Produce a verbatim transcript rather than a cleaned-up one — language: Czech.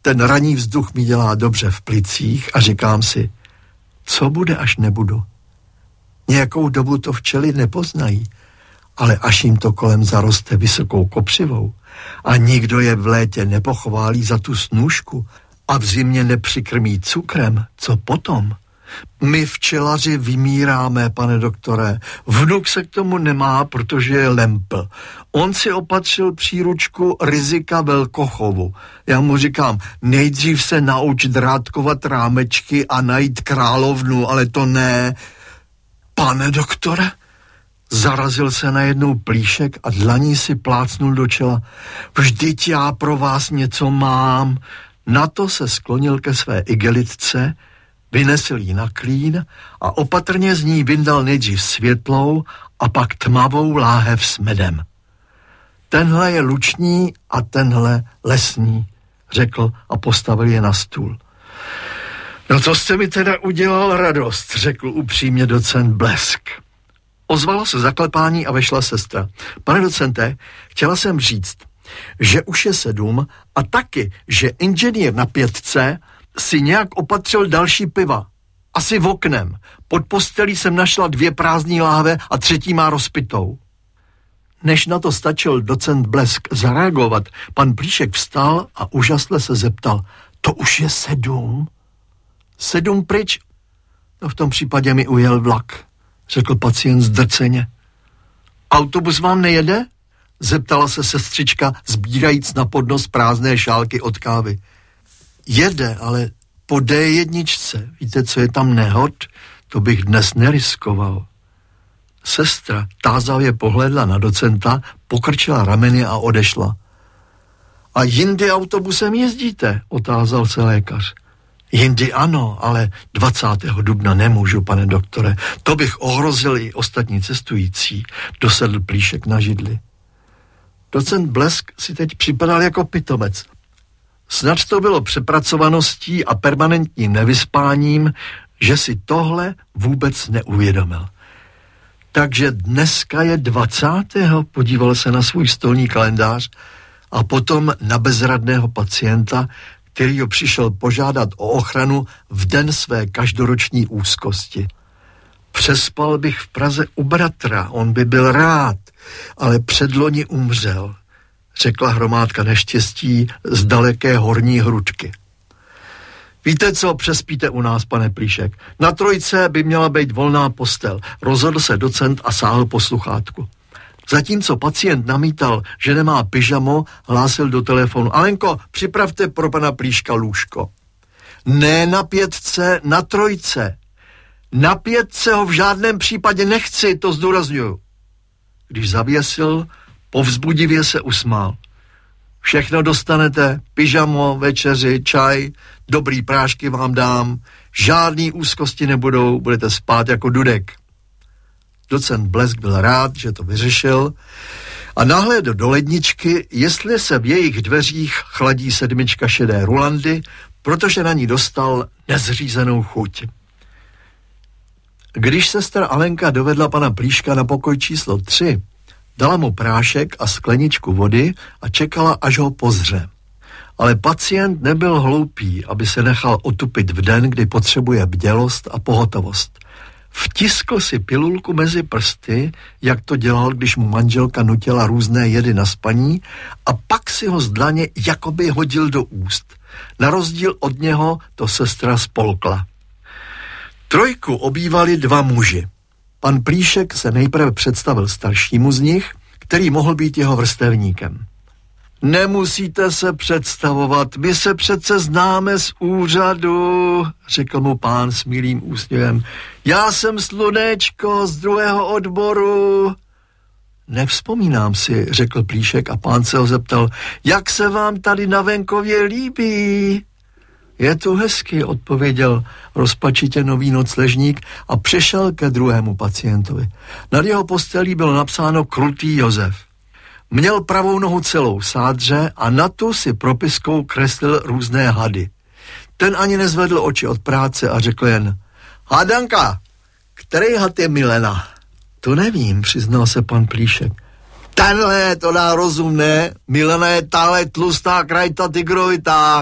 Ten ranní vzduch mi dělá dobře v plicích a říkám si, co bude, až nebudu. Nějakou dobu to včely nepoznají, ale až jim to kolem zaroste vysokou kopřivou a nikdo je v létě nepochválí za tu snůšku a v zimě nepřikrmí cukrem, co potom? My včelaři vymíráme, pane doktore. Vnuk se k tomu nemá, protože je lempl. On si opatřil příručku rizika velkochovu. Já mu říkám, nejdřív se nauč drátkovat rámečky a najít královnu, ale to ne. Pane doktore, zarazil se najednou Plíšek a dlaní si plácnul do čela. Vždyť já pro vás něco mám. Na to se sklonil ke své igelitce, vynesl jí na klín a opatrně z ní vyndal nejdřív světlou a pak tmavou láhev s medem. Tenhle je luční a tenhle lesní, řekl a postavil je na stůl. No to jste mi teda udělal radost, řekl upřímně docent Blesk. Ozvalo se zaklepání a vešla sestra. Pane docente, chtěla jsem říct, že už je sedm a taky, že inženýr na pětce si nějak opatřil další piva. Asi v oknem. Pod postelí jsem našla dvě prázdný láhve a třetí má rozpitou. Než na to stačil docent Blesk zareagovat, pan Plíšek vstal a úžasle se zeptal, to už je sedm? Sedm pryč? No v tom případě mi ujel vlak, řekl pacient zdrceně. Autobus vám nejede? Zeptala se sestřička, sbírajíc na podnos prázdné šálky od kávy. Jede, ale po dé jedna. Víte, co je tam nehod? To bych dnes neriskoval. Sestra tázavě pohlédla na docenta, pokrčila rameny a odešla. A jindy autobusem jezdíte? Otázal se lékař. Jindy ano, ale dvacátého dubna nemůžu, pane doktore. To bych ohrozil i ostatní cestující, dosedl Plíšek na židli. Docent Blesk si teď připadal jako pitomec. Snad to bylo přepracovaností a permanentním nevyspáním, že si tohle vůbec neuvědomil. Takže dneska je dvacátého podíval se na svůj stolní kalendář a potom na bezradného pacienta, který ho přišel požádat o ochranu v den své každoroční úzkosti. Přespal bych v Praze u bratra, on by byl rád, ale předloni umřel, řekla hromádka neštěstí z daleké horní Hručky. Víte co, přespíte u nás, pane Plíšek. Na trojce by měla být volná postel, rozhodl se docent a sáhl po sluchátku. Zatímco pacient namítal, že nemá pyžamo, hlásil do telefonu. Alenko, připravte pro pana Plíška lůžko. Ne na pětce, na trojce. Na pětce ho v žádném případě nechci, to zdůrazňuju. Když zavěsil, povzbudivě se usmál. Všechno dostanete, pyžamo, večeři, čaj, dobrý prášky vám dám, žádný úzkosti nebudou, budete spát jako dudek. Docent Blesk byl rád, že to vyřešil a nahlédl do ledničky, jestli se v jejich dveřích chladí sedmička šedé rulandy, protože na ní dostal nezřízenou chuť. Když sestra Alenka dovedla pana Plíška na pokoj číslo tři, dala mu prášek a skleničku vody a čekala, až ho pozře. Ale pacient nebyl hloupý, aby se nechal otupit v den, kdy potřebuje bdělost a pohotovost. Vtiskl si pilulku mezi prsty, jak to dělal, když mu manželka nutila různé jedy na spaní, a pak si ho z dlaně jakoby hodil do úst. Na rozdíl od něho to sestra spolkla. Trojku obývali dva muži. Pan Plíšek se nejprve představil staršímu z nich, který mohl být jeho vrstevníkem. Nemusíte se představovat, my se přece známe z úřadu, řekl mu pán s milým úsměvem. Já jsem Slunečko z druhého odboru. Nevzpomínám si, řekl Plíšek a pán se ho zeptal, jak se vám tady na venkově líbí? Je tu hezky, odpověděl rozpačitě nový nocležník a přešel ke druhému pacientovi. Nad jeho postelí bylo napsáno Krutý Josef. Měl pravou nohu celou v sádře a na tu si propiskou kreslil různé hady. Ten ani nezvedl oči od práce a řekl jen, hádanka, který had je Milena? To nevím, přiznal se pan Plíšek. Tenhle to dá rozum, ne? Milena je tahle tlustá krajta tygrovitá.